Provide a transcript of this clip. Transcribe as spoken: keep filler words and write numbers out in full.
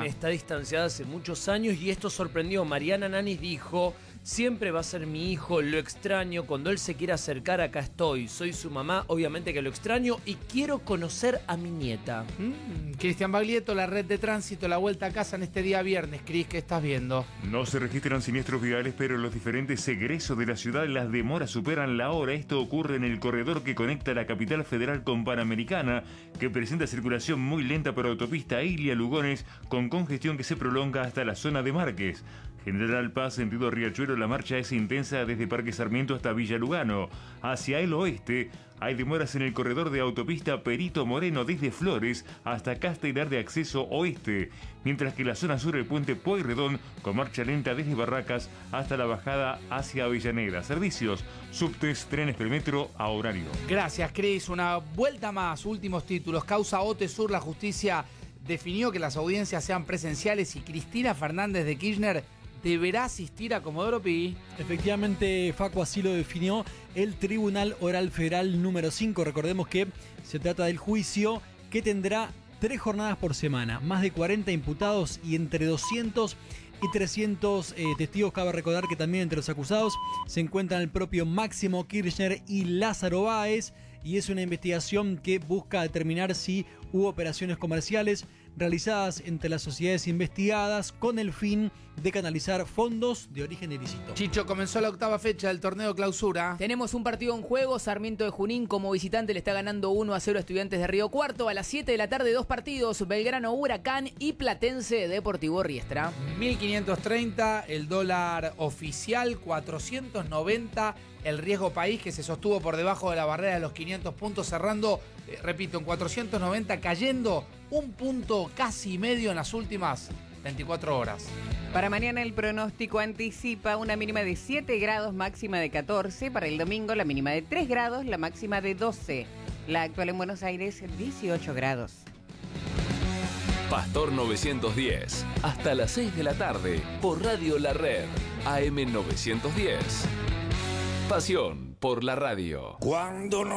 Mariana. Está distanciada hace muchos años y esto sorprendió. Mariana Nanis dijo: siempre va a ser mi hijo, lo extraño, cuando él se quiera acercar acá estoy, soy su mamá, obviamente que lo extraño y quiero conocer a mi nieta. Mm, Cristian Baglietto, la red de tránsito, la vuelta a casa en este día viernes. Cris, ¿qué estás viendo? No se registran siniestros viales, pero los diferentes egresos de la ciudad, las demoras superan la hora. Esto ocurre en el corredor que conecta la capital federal con Panamericana, que presenta circulación muy lenta por autopista Ilia-Lugones, con congestión que se prolonga hasta la zona de Márquez. General Paz, sentido Riachuelo, la marcha es intensa desde Parque Sarmiento hasta Villa Lugano. Hacia el oeste hay demoras en el corredor de autopista Perito Moreno desde Flores hasta Castelar de acceso oeste, mientras que la zona sur del puente Pueyrredón con marcha lenta desde Barracas hasta la bajada hacia Avellaneda. Servicios, subtes, trenes premetro a horario. Gracias, Cris. Una vuelta más, últimos títulos. Causa Ote Sur, la justicia definió que las audiencias sean presenciales y Cristina Fernández de Kirchner deberá asistir a Comodoro Pi. Efectivamente, Facu, así lo definió el Tribunal Oral Federal número cinco. Recordemos que se trata del juicio que tendrá tres jornadas por semana, más de cuarenta imputados y entre doscientos y trescientos eh, testigos. Cabe recordar que también entre los acusados se encuentran el propio Máximo Kirchner y Lázaro Báez, y es una investigación que busca determinar si hubo operaciones comerciales realizadas entre las sociedades investigadas con el fin de canalizar fondos de origen ilícito. Chicho, comenzó la octava fecha del torneo Clausura. Tenemos un partido en juego. Sarmiento de Junín como visitante le está ganando uno a cero a Estudiantes de Río Cuarto. A las siete de la tarde, dos partidos: Belgrano Huracán y Platense Deportivo Riestra. mil quinientos treinta el dólar oficial, cuatrocientos noventa el riesgo país, que se sostuvo por debajo de la barrera de los quinientos puntos, cerrando, eh, repito, en cuatrocientos noventa, cayendo un punto casi medio en las últimas veinticuatro horas. Para mañana el pronóstico anticipa una mínima de siete grados, máxima de catorce. Para el domingo la mínima de tres grados, la máxima de doce. La actual en Buenos Aires, dieciocho grados. Pastor novecientos diez, hasta las seis de la tarde, por Radio La Red, A M novecientos diez. Pasión por la radio. Cuando no